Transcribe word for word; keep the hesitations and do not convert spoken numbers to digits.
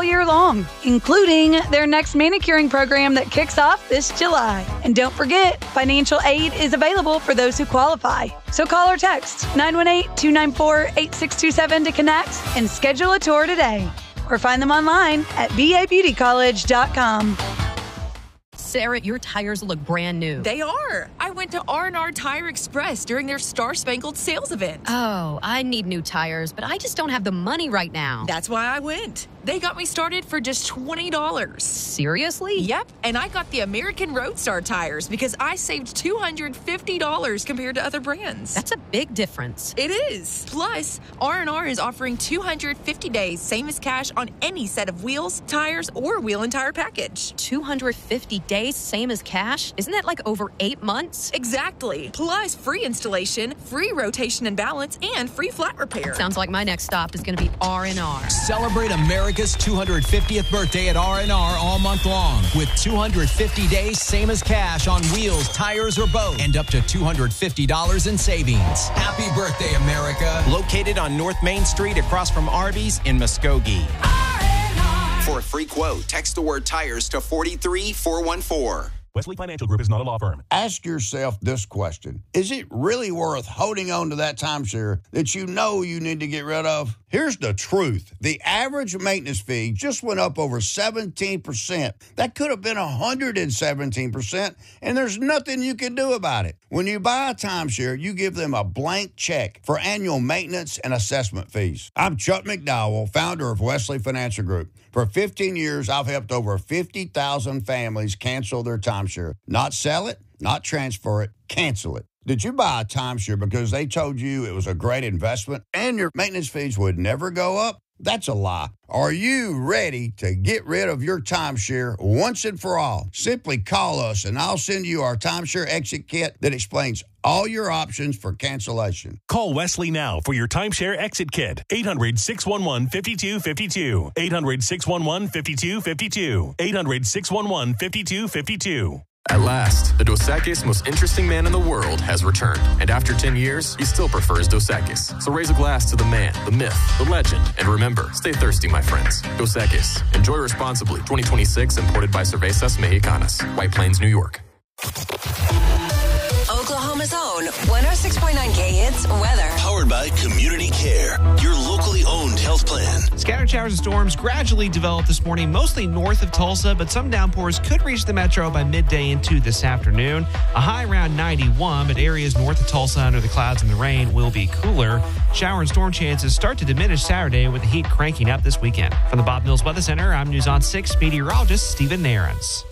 all year long, including their next manicuring program that kicks off this July. And don't forget, financial aid is available for those who qualify. So call or text nine one eight, two nine four, eight six two seven to connect and schedule a tour today. Or find them online at b a beauty college dot com. Sarah, your tires look brand new. They are. I went to R and R Tire Express during their Star Spangled Sales event. Oh, I need new tires, but I just don't have the money right now. That's why I went. They got me started for just twenty dollars. Seriously? Yep, and I got the American Roadstar tires because I saved two hundred fifty dollars compared to other brands. That's a big difference. It is. Plus, R and R is offering two hundred fifty days, same as cash, on any set of wheels, tires, or wheel and tire package. two hundred fifty days, same as cash? Isn't that like over eight months? Exactly. Plus, free installation, free rotation and balance, and free flat repair. Sounds like my next stop is going to be R and R. Celebrate America's two hundred fiftieth birthday at R and R all month long with two hundred fifty days, same as cash, on wheels, tires, or both, and up to two hundred fifty dollars in savings. Happy birthday, America. Located on North Main Street across from Arby's in Muskogee. For a free quote, text the word tires to four three four one four. Wesley Financial Group is not a law firm. Ask yourself this question. Is it really worth holding on to that timeshare that you know you need to get rid of? Here's the truth. The average maintenance fee just went up over seventeen percent. That could have been one hundred seventeen percent, and there's nothing you can do about it. When you buy a timeshare, you give them a blank check for annual maintenance and assessment fees. I'm Chuck McDowell, founder of Wesley Financial Group. For fifteen years, I've helped over fifty thousand families cancel their timeshare. Not sell it, not transfer it, cancel it. Did you buy a timeshare because they told you it was a great investment and your maintenance fees would never go up? That's a lie. Are you ready to get rid of your timeshare once and for all? Simply call us and I'll send you our timeshare exit kit that explains all your options for cancellation. Call Wesley now for your timeshare exit kit. eight hundred, six one one, five two five two. eight hundred, six one one, five two five two. eight hundred, six one one, five two five two. At last, the Dos Equis most interesting man in the world has returned. And after ten years, he still prefers Dos Equis. So raise a glass to the man, the myth, the legend. And remember, stay thirsty, my friends. Dos Equis. Enjoy responsibly. twenty twenty-six, imported by Cervezas Mexicanas. White Plains, New York. Oklahoma's own one oh six point nine K Hits weather. Powered by Community Care, your locally owned health plan. Scattered showers and storms gradually develop this morning, mostly north of Tulsa, but some downpours could reach the metro by midday into this afternoon. A high around ninety-one, but areas north of Tulsa under the clouds and the rain will be cooler. Shower and storm chances start to diminish Saturday with the heat cranking up this weekend. From the Bob Mills Weather Center, I'm News on six meteorologist Stephen Nairns.